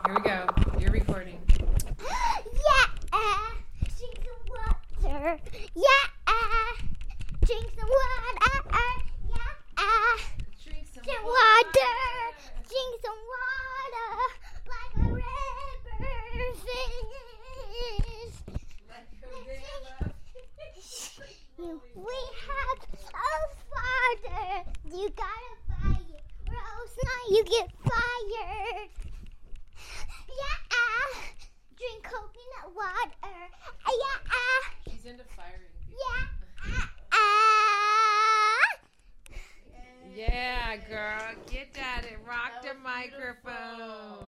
Here we go. You're recording. Yeah, drink some water. Yeah, drink some water. Yeah, Drink some drink water. Drink some water like a river fish. We have a water. You gotta buy it, or else now you get fired. Yeah, drink coconut water. Yeah, She's into firing people. yeah. Yeah, girl. Get at it. Rock the microphone.